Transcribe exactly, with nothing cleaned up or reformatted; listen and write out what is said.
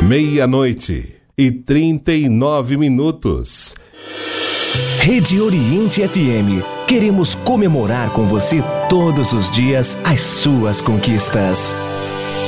Meia-noite e trinta e nove minutos. Rede Oriente F M. Queremos comemorar com você todos os dias as suas conquistas.